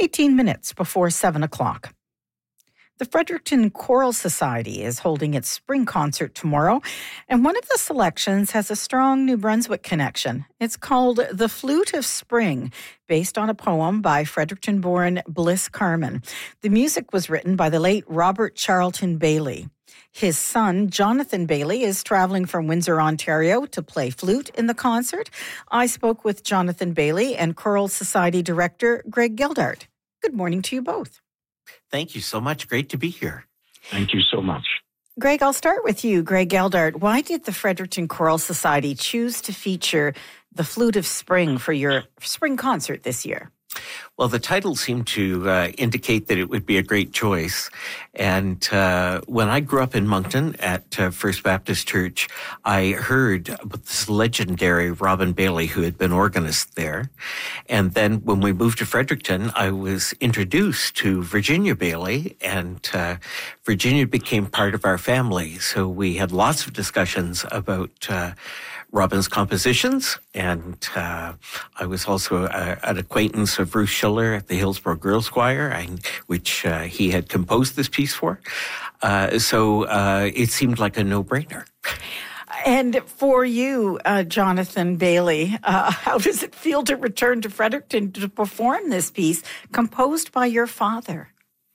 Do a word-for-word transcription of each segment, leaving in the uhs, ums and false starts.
eighteen minutes before seven o'clock. The Fredericton Choral Society is holding its spring concert tomorrow, and one of the selections has a strong New Brunswick connection. It's called The Flute of Spring, based on a poem by Fredericton-born Bliss Carman. The music was written by the late Robert Charlton Bailey. His son, Jonathan Bailey, is traveling from Windsor, Ontario to play flute in the concert. I spoke with Jonathan Bailey and Choral Society Director Greg Geldart. Good morning to you both. Thank you so much. Great to be here. Thank you so much. Greg, I'll start with you, Greg Geldart. Why did the Fredericton Choral Society choose to feature the Flute of Spring for your spring concert this year? Well, the title seemed to uh, indicate that it would be a great choice. And uh, when I grew up in Moncton at uh, First Baptist Church, I heard about this legendary Robin Bailey who had been organist there. And then when we moved to Fredericton, I was introduced to Virginia Bailey, and uh, Virginia became part of our family. So we had lots of discussions about uh, Robin's compositions, and uh, I was also uh, an acquaintance of Bruce Schiller at the Hillsborough Girls Choir, and, which uh, he had composed this piece for. Uh, so uh, it seemed like a no-brainer. And for you, uh, Jonathan Bailey, uh, how does it feel to return to Fredericton to perform this piece composed by your father?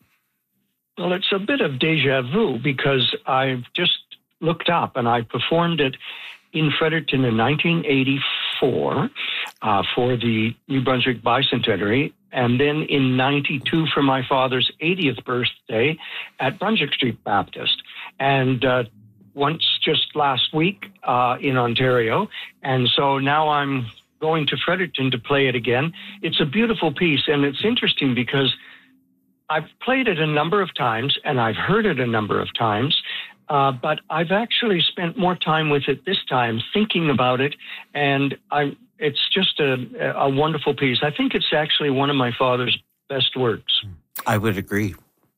Well, it's a bit of deja vu because I've just looked up and I performed it in Fredericton in nineteen eighty-four uh, for the New Brunswick Bicentenary, and then in ninety-two for my father's eightieth birthday at Brunswick Street Baptist. And uh, once just last week uh, in Ontario, and so now I'm going to Fredericton to play it again. It's a beautiful piece, and it's interesting because I've played it a number of times, and I've heard it a number of times, Uh, but I've actually spent more time with it this time, thinking about it, and I, it's just a, a wonderful piece. I think it's actually one of my father's best works. I would agree.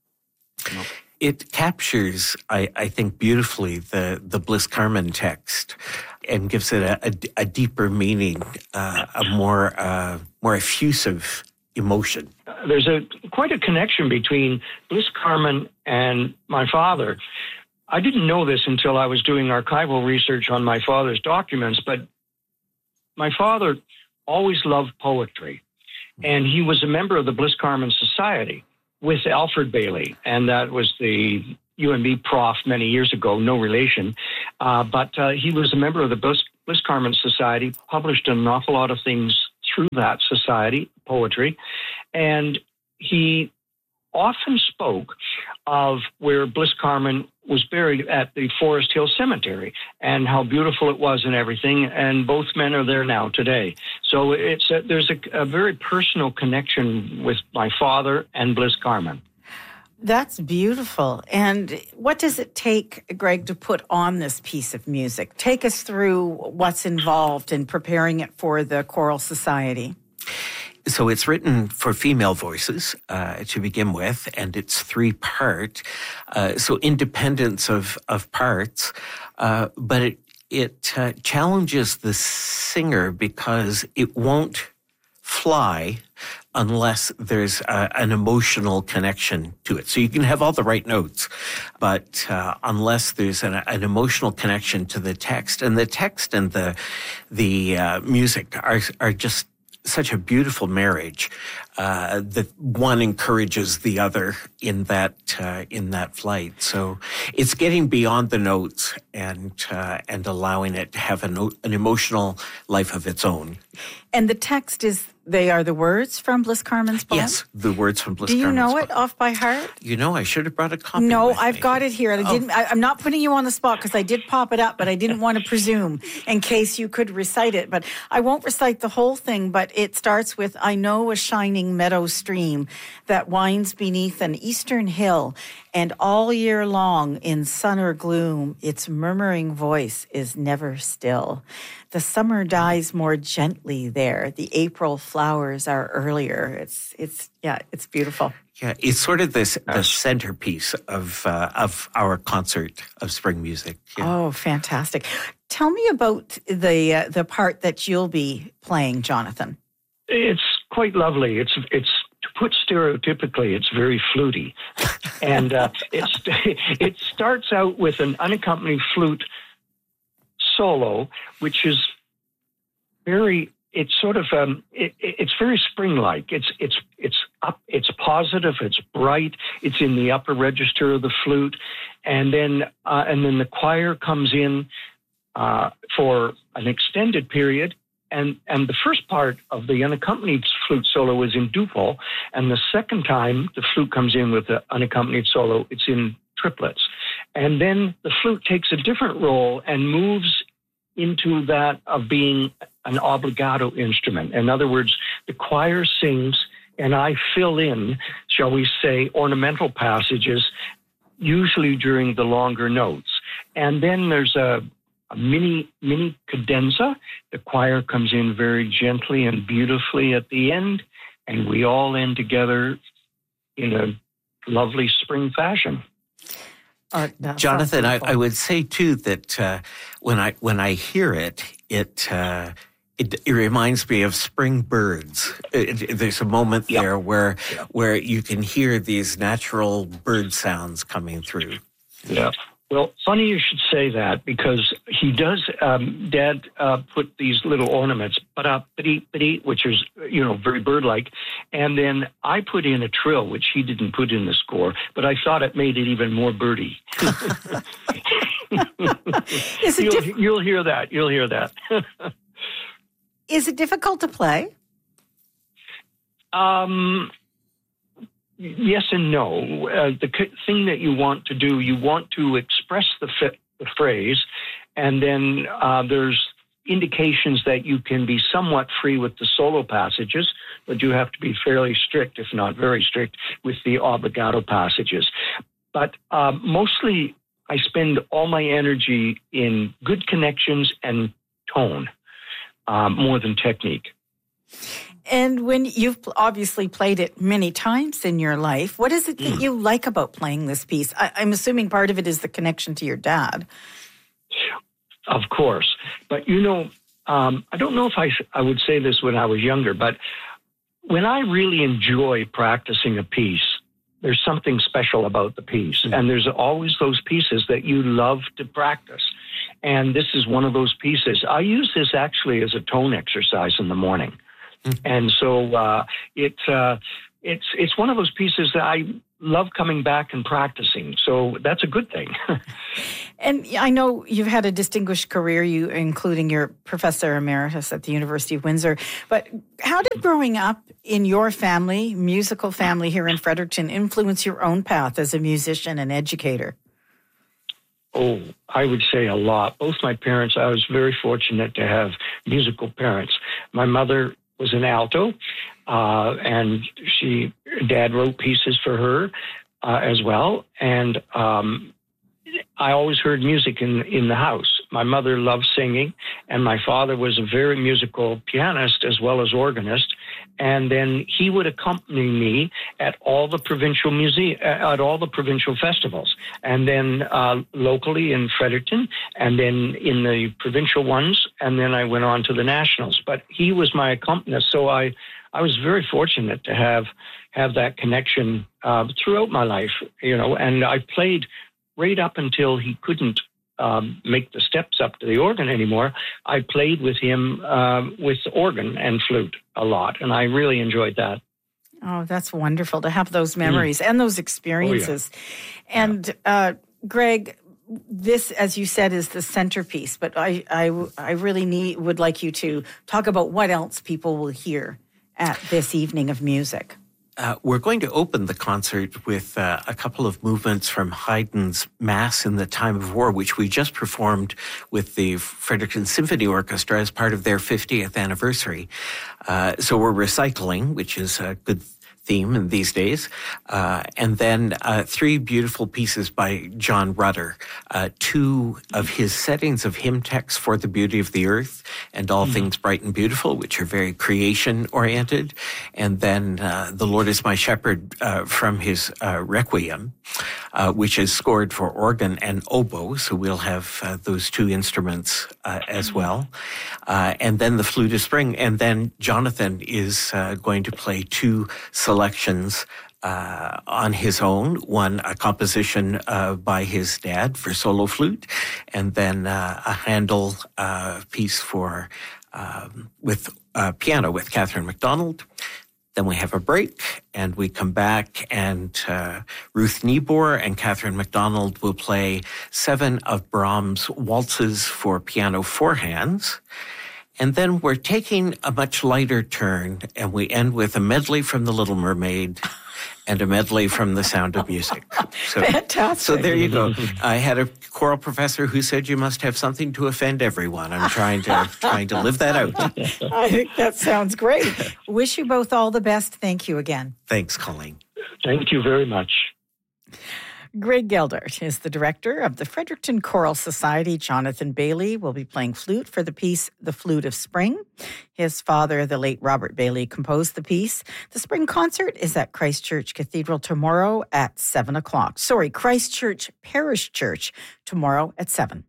It captures, I, I think, beautifully the, the Bliss Carman text and gives it a, a, a deeper meaning, uh, a more uh, more effusive emotion. Uh, there's a quite a connection between Bliss Carman and my father. I didn't know this until I was doing archival research on my father's documents, but my father always loved poetry, and he was a member of the Bliss Carman Society with Alfred Bailey, and that was the U N B prof many years ago, no relation, uh, but uh, he was a member of the Bliss, Bliss Carman Society, published an awful lot of things through that society, poetry, and he often spoke of where Bliss Carman was buried at the Forest Hill Cemetery and how beautiful it was and everything. And both men are there now today. So it's a, there's a, a very personal connection with my father and Bliss Carman. That's beautiful. And what does it take, Greg, to put on this piece of music? Take us through what's involved in preparing it for the Choral Society. So it's written for female voices uh, to begin with, and it's three-part. Uh, so independence of of parts, uh, but it it uh, challenges the singer because it won't fly unless there's a, an emotional connection to it. So you can have all the right notes, but uh, unless there's an, an emotional connection to the text, and the text and the the uh, music are are just such a beautiful marriage uh, that one encourages the other in that uh, in that flight. So it's getting beyond the notes and uh, and allowing it to have an, an emotional life of its own. And the text is, they are the words from Bliss Carman's poem? Yes, the words from Bliss Do you Carman's know it poem. off by heart? You know, I should have brought a copy. No, with I've me. got it here. I Oh. didn't, I, I'm not putting you on the spot because I did pop it up, but I didn't want to presume in case you could recite it. But I won't recite the whole thing, but it starts with, I know a shining meadow stream that winds beneath an eastern hill, and all year long in sun or gloom, its murmuring voice is never still. The summer dies more gently there. The April flowers are earlier. It's, it's, yeah, it's beautiful. Yeah, it's sort of this the centerpiece of uh, of our concert of spring music. Yeah. Oh, fantastic! Tell me about the uh, the part that you'll be playing, Jonathan. It's quite lovely. It's it's to put stereotypically, it's very fluty. And uh, it's, it starts out with an unaccompanied flute solo, which is very, it's sort of, um, it, it's very spring-like. It's, it's, it's up, it's positive, it's bright, it's in the upper register of the flute. And then, uh, and then the choir comes in uh, for an extended period. And, and the first part of the unaccompanied flute solo is in duple. And the second time the flute comes in with the unaccompanied solo, it's in triplets. And then the flute takes a different role and moves into that of being an obligato instrument. In other words, the choir sings and I fill in, shall we say, ornamental passages, usually during the longer notes. And then there's a, a mini mini cadenza. The choir comes in very gently and beautifully at the end, and we all end together in a lovely spring fashion. Uh, Jonathan, I, I would say too that uh, when I when I hear it, it uh, it, it reminds me of spring birds. It, it, there's a moment Yep. there where Yep. where you can hear these natural bird sounds coming through. Yeah. Well, funny you should say that, because he does, um, Dad uh, put these little ornaments, ba-da, ba-dee, ba-dee, which is, you know, very bird-like. And then I put in a trill, which he didn't put in the score, but I thought it made it even more birdie. Is it you'll, diff- you'll hear that. You'll hear that. Is it difficult to play? Um, yes and no. Uh, the c- thing that you want to do, you want to express the, fi- the phrase, and then uh, there's indications that you can be somewhat free with the solo passages, but you have to be fairly strict, if not very strict, with the obligato passages. But uh, mostly I spend all my energy in good connections and tone, uh, more than technique. And when you've obviously played it many times in your life, what is it that Mm. you like about playing this piece? I, I'm assuming part of it is the connection to your dad. Of course. But, you know, um, I don't know if I, I would say this when I was younger, but when I really enjoy practicing a piece, there's something special about the piece. Mm. And there's always those pieces that you love to practice. And this is one of those pieces. I use this actually as a tone exercise in the morning. Mm. And so uh, it, uh, it's it's one of those pieces that I love coming back and practicing. So that's a good thing. And I know you've had a distinguished career, you including your professor emeritus at the University of Windsor. But how did growing up in your family, musical family here in Fredericton, influence your own path as a musician and educator? Oh, I would say a lot. Both my parents, I was very fortunate to have musical parents. My mother was an alto, uh, and she, Dad wrote pieces for her uh, as well. And um, I always heard music in in the house. My mother loved singing, and my father was a very musical pianist as well as organist. And then he would accompany me at all the provincial muse- at all the provincial festivals, and then uh, locally in Fredericton, and then in the provincial ones, and then I went on to the nationals. But he was my accompanist, so I, I was very fortunate to have have that connection uh, throughout my life, you know. And I played right up until he couldn't um, make the steps up to the organ anymore. I played with him um, with organ and flute a lot, and I really enjoyed that. Oh, that's wonderful to have those memories mm. and those experiences. Oh, yeah. And yeah. Uh, Greg, this, as you said, is the centerpiece, but I, I, I really need would like you to talk about what else people will hear at this evening of music. Uh, we're going to open the concert with uh, a couple of movements from Haydn's Mass in the Time of War, which we just performed with the Fredericton Symphony Orchestra as part of their fiftieth anniversary. Uh, so we're recycling, which is a good theme in these days. Uh, and then uh, three beautiful pieces by John Rutter, uh, two of his settings of hymn texts for the beauty of the earth and all mm-hmm. things bright and beautiful, which are very creation-oriented. And then uh, The Lord is My Shepherd uh, from his uh, Requiem. uh, which is scored for organ and oboe, so we'll have uh, those two instruments uh, as well. Uh, and then the flute of spring. And then Jonathan is uh, going to play two selections Uh, on his own, one a composition uh, by his dad for solo flute, and then uh, a Handel uh, piece for um, with uh, piano with Catherine MacDonald. Then we have a break, and we come back, and uh, Ruth Niebuhr and Catherine MacDonald will play seven of Brahms' waltzes for piano four hands. And then we're taking a much lighter turn, and we end with a medley from The Little Mermaid and a medley from The Sound of Music. So, Fantastic. So there you go. I had a choral professor who said you must have something to offend everyone. I'm trying to trying to live that out. I think that sounds great. Wish you both all the best. Thank you again. Thanks, Colleen. Thank you very much. Greg Geldart is the director of the Fredericton Choral Society. Jonathan Bailey will be playing flute for the piece The Flute of Spring. His father, the late Robert Bailey, composed the piece. The spring concert is at Christ Church Cathedral tomorrow at seven o'clock. Sorry, Christ Church Parish Church tomorrow at seven.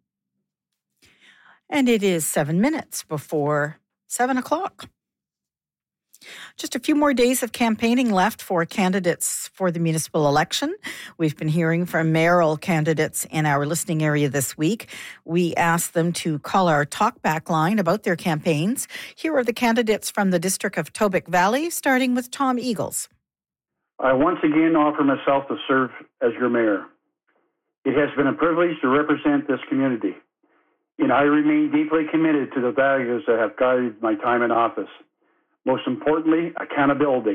And it is seven minutes before seven o'clock. Just a few more days of campaigning left for candidates for the municipal election. We've been hearing from mayoral candidates in our listening area this week. We asked them to call our talkback line about their campaigns. Here are the candidates from the District of Tobic Valley, starting with Tom Eagles. I once again offer myself to serve as your mayor. It has been a privilege to represent this community, and I remain deeply committed to the values that have guided my time in office. Most importantly, accountability.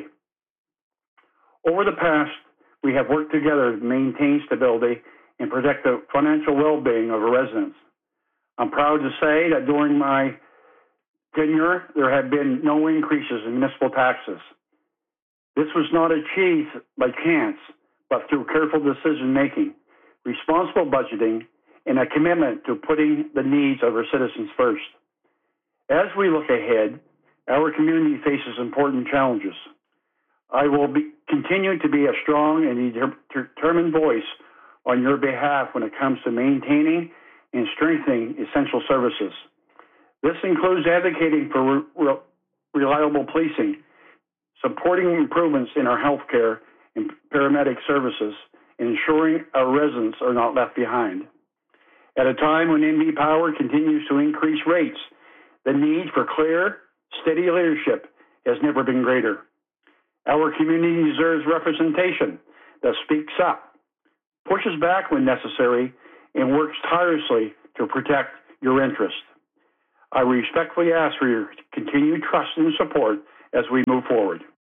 Over the past, we have worked together to maintain stability and protect the financial well-being of our residents. I'm proud to say that during my tenure, there have been no increases in municipal taxes. This was not achieved by chance, but through careful decision-making, responsible budgeting, and a commitment to putting the needs of our citizens first. As we look ahead, our community faces important challenges. I will be, continue to be a strong and determined voice on your behalf when it comes to maintaining and strengthening essential services. This includes advocating for re- re- reliable policing, supporting improvements in our healthcare and paramedic services, and ensuring our residents are not left behind. At a time when N B Power continues to increase rates, the need for clear, steady leadership has never been greater. Our community deserves representation that speaks up, pushes back when necessary, and works tirelessly to protect your interests. I respectfully ask for your continued trust and support as we move forward.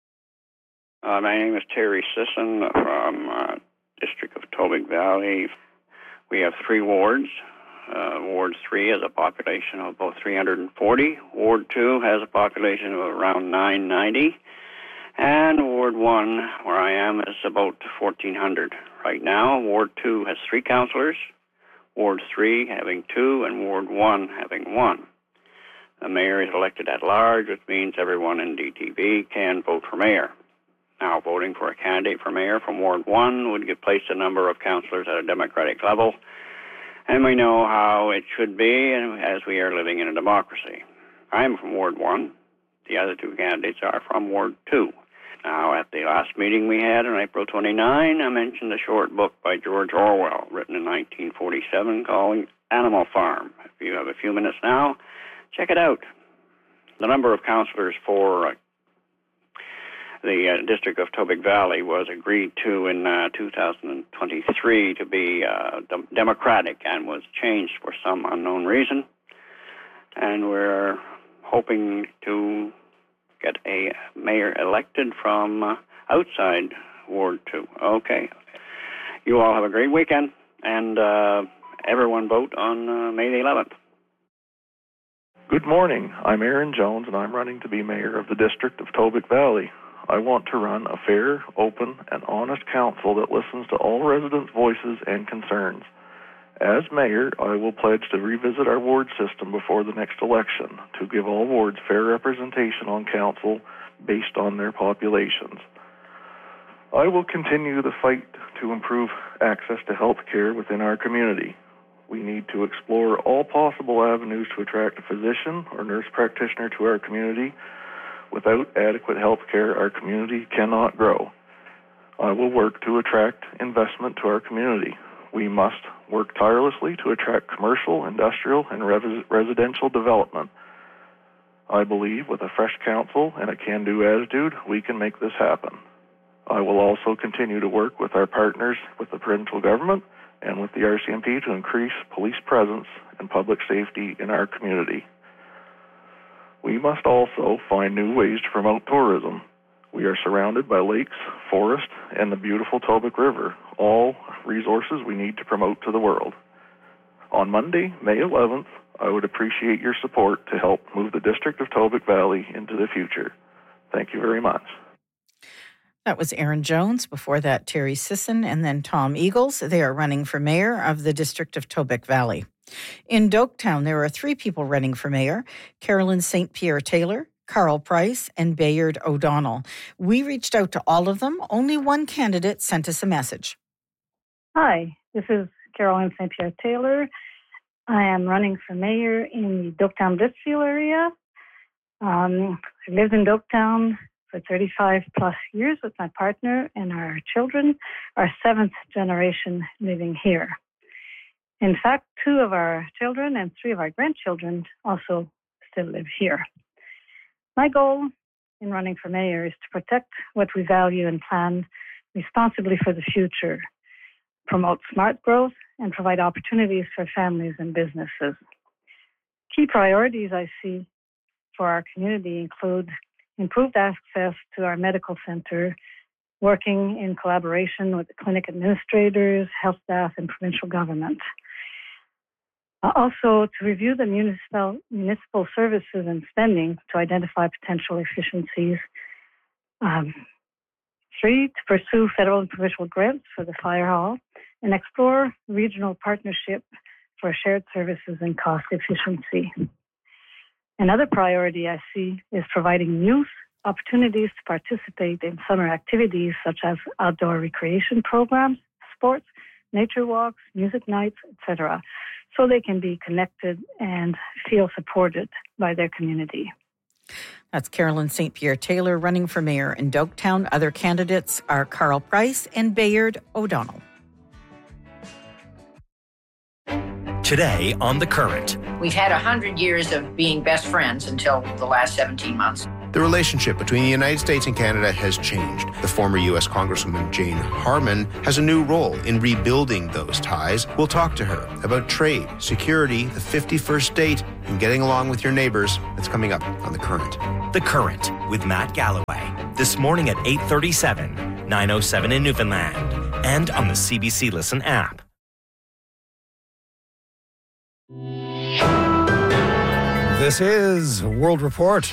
Uh, my name is Terry Sisson from uh, District of Tobic Valley. We have three wards. Uh, Ward three has a population of about three hundred forty. Ward two has a population of around nine ninety. And Ward one, where I am, is about fourteen hundred. Right now, Ward two has three councillors, Ward three having two, and Ward one having one. The mayor is elected at large, which means everyone in D T V can vote for mayor. Now, voting for a candidate for mayor from Ward one would give place to a number of councillors at a democratic level. And we know how it should be as we are living in a democracy. I'm from Ward one. The other two candidates are from Ward two. Now, at the last meeting we had on April twenty-ninth, I mentioned a short book by George Orwell, written in nineteen forty-seven, called Animal Farm. If you have a few minutes now, check it out. The number of councillors for uh, the uh, District of Tobic Valley was agreed to in uh, two thousand twenty-three to be uh, de- democratic and was changed for some unknown reason. And we're hoping to get a mayor elected from uh, outside Ward two. Okay. You all have a great weekend, and uh, everyone vote on uh, May the eleventh. Good morning. I'm Aaron Jones, and I'm running to be mayor of the District of Tobic Valley. I want to run a fair, open, and honest council that listens to all residents' voices and concerns. As mayor, I will pledge to revisit our ward system before the next election to give all wards fair representation on council based on their populations. I will continue the fight to improve access to health care within our community. We need to explore all possible avenues to attract a physician or nurse practitioner to our community. Without adequate health care, our community cannot grow. I will work to attract investment to our community. We must work tirelessly to attract commercial, industrial, and res- residential development. I believe with a fresh council and a can-do attitude, we can make this happen. I will also continue to work with our partners with the provincial government and with the R C M P to increase police presence and public safety in our community. We must also find new ways to promote tourism. We are surrounded by lakes, forest, and the beautiful Tobic River, all resources we need to promote to the world. On Monday, May eleventh, I would appreciate your support to help move the District of Tobic Valley into the future. Thank you very much. That was Aaron Jones. Before that, Terry Sisson, and then Tom Eagles. They are running for mayor of the District of Tobic Valley. In Doketown, there are three people running for mayor: Carolyn Saint Pierre Taylor, Carl Price, and Bayard O'Donnell. We reached out to all of them. Only one candidate sent us a message. Hi, this is Carolyn Saint Pierre Taylor. I am running for mayor in the Doketown Blissfield area. Um, I lived in Doketown for thirty-five plus years with my partner and our children, our seventh generation living here. In fact, two of our children and three of our grandchildren also still live here. My goal in running for mayor is to protect what we value and plan responsibly for the future, promote smart growth, and provide opportunities for families and businesses. Key priorities I see for our community include improved access to our medical center, working in collaboration with the clinic administrators, health staff, and provincial government. Uh, also, to review the municipal, municipal services and spending to identify potential efficiencies. Um, three, to pursue federal and provincial grants for the fire hall and explore regional partnership for shared services and cost efficiency. Another priority I see is providing youth opportunities to participate in summer activities such as outdoor recreation programs, sports, nature walks, music nights, et cetera, so they can be connected and feel supported by their community. That's Carolyn Saint Pierre Taylor running for mayor in Doketown. Other candidates are Carl Price and Bayard O'Donnell. Today on The Current. We've had one hundred years of being best friends until the last seventeen months. The relationship between the United States and Canada has changed. The former U S Congresswoman Jane Harman has a new role in rebuilding those ties. We'll talk to her about trade, security, the fifty-first state, and getting along with your neighbors. That's coming up on The Current. The Current with Matt Galloway. This morning at eight thirty-seven, nine oh seven in Newfoundland, and on the C B C Listen app. This is World Report.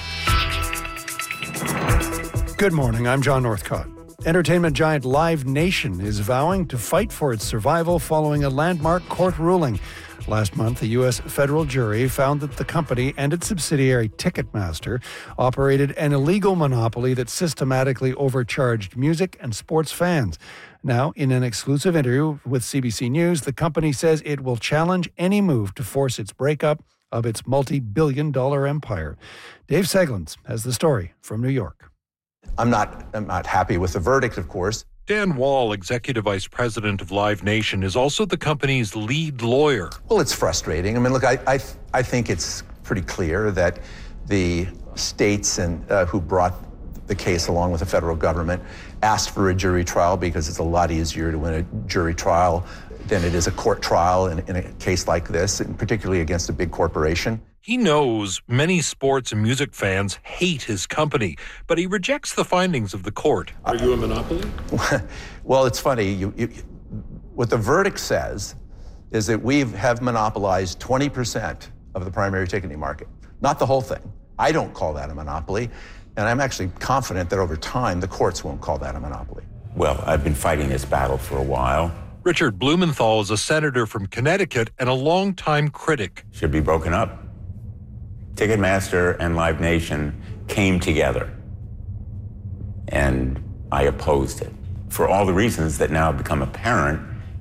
Good morning, I'm John Northcott. Entertainment giant Live Nation is vowing to fight for its survival following a landmark court ruling. Last month, a U S federal jury found that the company and its subsidiary Ticketmaster operated an illegal monopoly that systematically overcharged music and sports fans. Now, in an exclusive interview with C B C News, the company says it will challenge any move to force its breakup of its multi-billion dollar empire. Dave Seglins has the story from New York. I'm not, I'm not happy with the verdict, of course. Dan Wall, Executive Vice President of Live Nation, is also the company's lead lawyer. Well, it's frustrating. I mean, look, I I, I think it's pretty clear that the states and uh, who brought the case along with the federal government asked for a jury trial because it's a lot easier to win a jury trial than it is a court trial in, in a case like this, and particularly against a big corporation. He knows many sports and music fans hate his company, but he rejects the findings of the court. Are you a monopoly? Well, it's funny. You, you, what the verdict says is that we have monopolized twenty percent of the primary ticketing market, not the whole thing. I don't call that a monopoly, and I'm actually confident that over time the courts won't call that a monopoly. Well, I've been fighting this battle for a while. Richard Blumenthal is a senator from Connecticut and a longtime critic. Should be broken up. Ticketmaster and Live Nation came together, and I opposed it. for all the reasons that now become apparent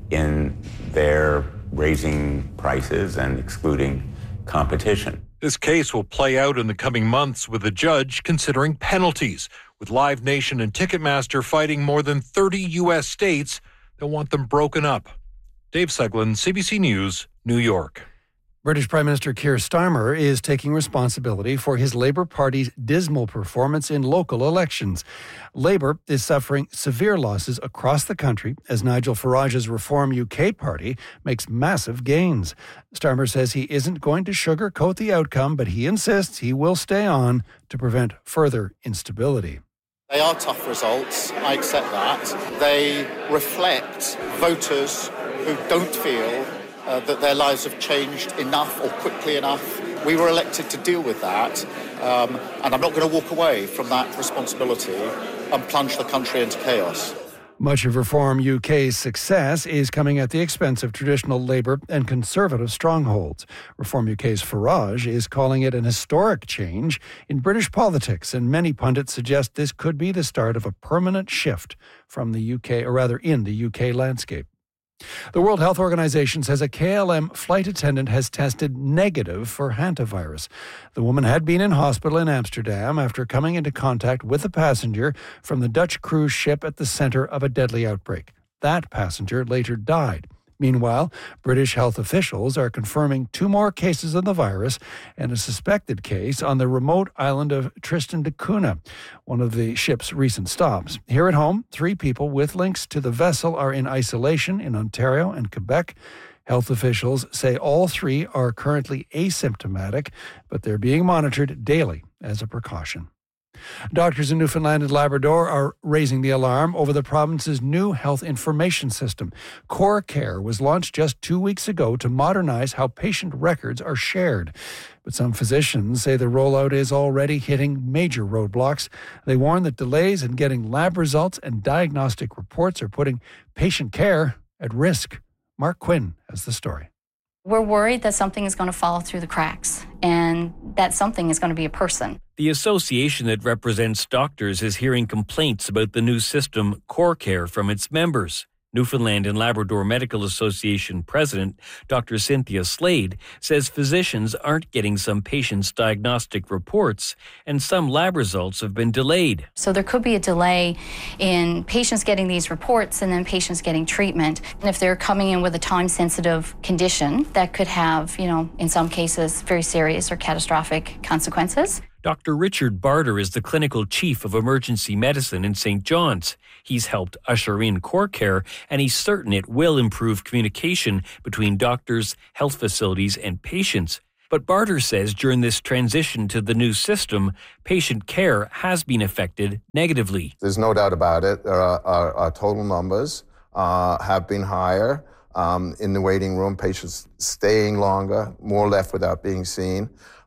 in their raising prices and excluding competition. This case will play out in the coming months with the judge considering penalties, with Live Nation and Ticketmaster fighting more than thirty U S states that want them broken up. Dave Seglin, C B C News, New York. British Prime Minister Keir Starmer is taking responsibility for his Labour Party's dismal performance in local elections. Labour is suffering severe losses across the country as Nigel Farage's Reform U K party makes massive gains. Starmer says he isn't going to sugarcoat the outcome, but he insists he will stay on to prevent further instability. They are tough results, I accept that. They reflect voters who don't feel Uh, that their lives have changed enough or quickly enough. We were elected to deal with that, um, and I'm not going to walk away from that responsibility and plunge the country into chaos. Much of Reform U K's success is coming at the expense of traditional Labour and Conservative strongholds. Reform U K's Farage is calling it an historic change in British politics, and many pundits suggest this could be the start of a permanent shift from the U K, or rather in the U K landscape. The World Health Organization says a K L M flight attendant has tested negative for hantavirus. The woman had been in hospital in Amsterdam after coming into contact with a passenger from the Dutch cruise ship at the center of a deadly outbreak. That passenger later died. Meanwhile, British health officials are confirming two more cases of the virus and a suspected case on the remote island of Tristan da Cunha, one of the ship's recent stops. Here at home, three people with links to the vessel are in isolation in Ontario and Quebec. Health officials say all three are currently asymptomatic, but they're being monitored daily as a precaution. Doctors in Newfoundland and Labrador are raising the alarm over the province's new health information system. Core Care was launched just two weeks ago to modernize how patient records are shared. But some physicians say the rollout is already hitting major roadblocks. They warn that delays in getting lab results and diagnostic reports are putting patient care at risk. Mark Quinn has the story. We're worried that something is going to fall through the cracks, and that something is going to be a person. The association that represents doctors is hearing complaints about the new system, Core Care, from its members. Newfoundland and Labrador Medical Association President Doctor Cynthia Slade says physicians aren't getting some patients' diagnostic reports, and some lab results have been delayed. So there could be a delay in patients getting these reports and then patients getting treatment. And if they're coming in with a time-sensitive condition, that could have, you know, in some cases, very serious or catastrophic consequences. Doctor Richard Barter is the clinical chief of emergency medicine in Saint John's. He's helped usher in Core Care, and he's certain it will improve communication between doctors, health facilities, and patients. But Barter says during this transition to the new system, patient care has been affected negatively. There's no doubt about it. Our, our, our total numbers uh, have been higher. Um, in the waiting room, patients staying longer, more left without being seen.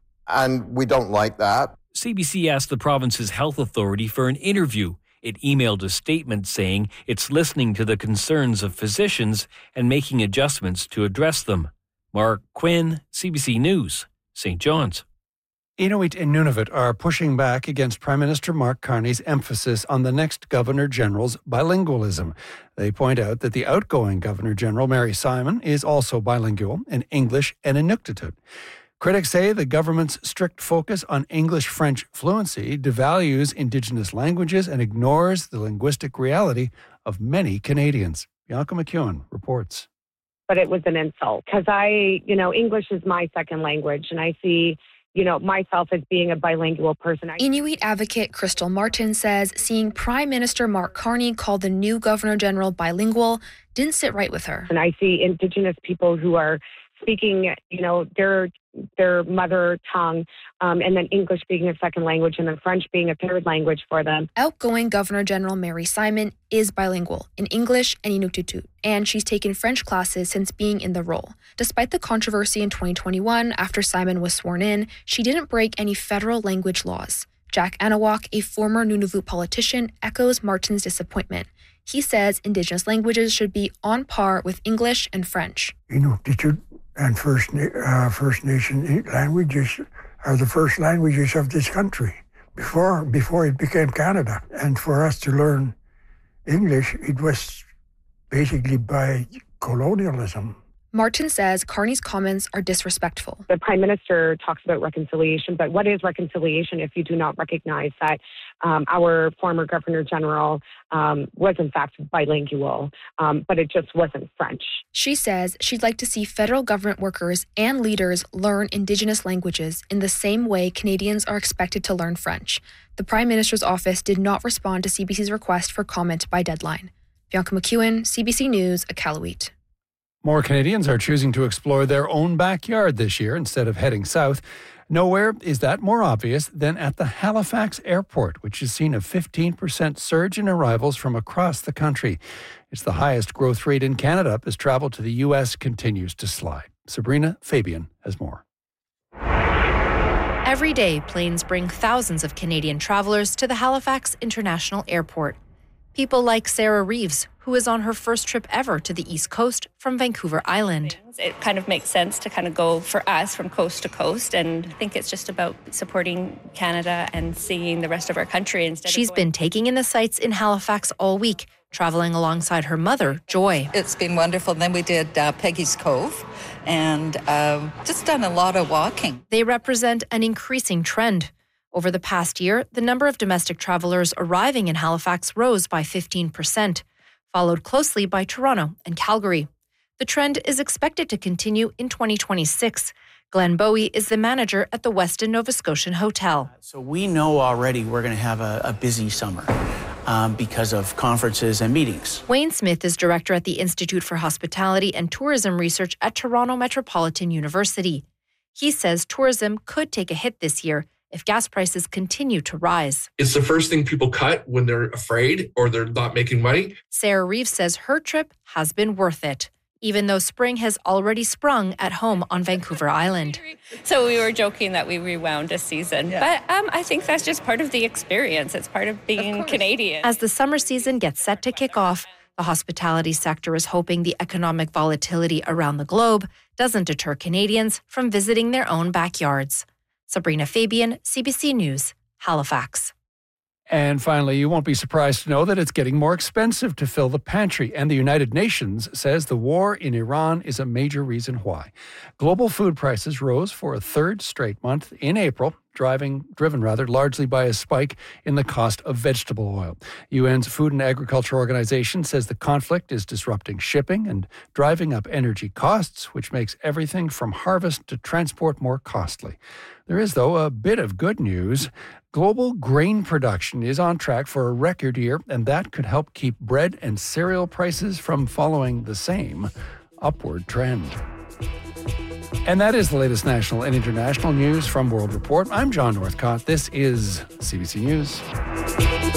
And we don't like that. C B C asked the province's health authority for an interview. It emailed a statement saying it's listening to the concerns of physicians and making adjustments to address them. Mark Quinn, C B C News, Saint John's. Inuit and Nunavut are pushing back against Prime Minister Mark Carney's emphasis on the next Governor-General's bilingualism. They point out that the outgoing Governor-General, Mary Simon, is also bilingual in English and Inuktitut. Critics say the government's strict focus on English-French fluency devalues Indigenous languages and ignores the linguistic reality of many Canadians. Bianca McEwen reports. But it was an insult because I, you know, English is my second language, and I see, you know, myself as being a bilingual person. Inuit advocate Crystal Martin says seeing Prime Minister Mark Carney call the new Governor-General bilingual didn't sit right with her. And I see Indigenous people who are speaking, you know, their their mother tongue, um, and then English being a second language, and then French being a third language for them. Outgoing Governor-General Mary Simon is bilingual in English and Inuktitut, and she's taken French classes since being in the role. Despite the controversy in twenty twenty-one, after Simon was sworn in, she didn't break any federal language laws. Jack Anawak, a former Nunavut politician, echoes Martin's disappointment. He says Indigenous languages should be on par with English and French. Inuktitut and First, uh, First Nation languages are the first languages of this country before before it became Canada. And for us to learn English, it was basically by colonialism. Martin says Carney's comments are disrespectful. The Prime Minister talks about reconciliation, but what is reconciliation if you do not recognize that um, our former Governor General um, was in fact bilingual, um, but it just wasn't French? She says she'd like to see federal government workers and leaders learn Indigenous languages in the same way Canadians are expected to learn French. The Prime Minister's office did not respond to C B C's request for comment by deadline. Bianca McEwen, C B C News, Iqaluit. More Canadians are choosing to explore their own backyard this year instead of heading south. Nowhere is that more obvious than at the Halifax Airport, which has seen a fifteen percent surge in arrivals from across the country. It's the highest growth rate in Canada as travel to the U S continues to slide. Sabrina Fabian has more. Every day, planes bring thousands of Canadian travelers to the Halifax International Airport. People like Sarah Reeves, who is on her first trip ever to the East Coast from Vancouver Island. It kind of makes sense to kind of go for us from coast to coast, and I think it's just about supporting Canada and seeing the rest of our country instead She's of going- been taking in the sights in Halifax all week, traveling alongside her mother, Joy. It's been wonderful. Then we did uh, Peggy's Cove and uh, just done a lot of walking. They represent an increasing trend. Over the past year, the number of domestic travelers arriving in Halifax rose by fifteen percent, followed closely by Toronto and Calgary. The trend is expected to continue in twenty twenty-six. Glenn Bowie is the manager at the Westin Nova Scotian Hotel. So we know already we're going to have a, a busy summer um, because of conferences and meetings. Wayne Smith is director at the Institute for Hospitality and Tourism Research at Toronto Metropolitan University. He says tourism could take a hit this year if gas prices continue to rise. It's the first thing people cut when they're afraid or they're not making money. Sarah Reeves says her trip has been worth it, even though spring has already sprung at home on Vancouver Island. So we were joking that we rewound a season, yeah. but um, I think that's just part of the experience. It's part of being of Canadian. As the summer season gets set to kick off, the hospitality sector is hoping the economic volatility around the globe doesn't deter Canadians from visiting their own backyards. Sabrina Fabian, C B C News, Halifax. And finally, you won't be surprised to know that it's getting more expensive to fill the pantry, and the United Nations says the war in Iran is a major reason why. Global food prices rose for a third straight month in April, driving, driven rather, largely by a spike in the cost of vegetable oil. U N's Food and Agriculture Organization says the conflict is disrupting shipping and driving up energy costs, which makes everything from harvest to transport more costly. There is, though, a bit of good news. Global grain production is on track for a record year, and that could help keep bread and cereal prices from following the same upward trend. And that is the latest national and international news from World Report. I'm John Northcott. This is C B C News.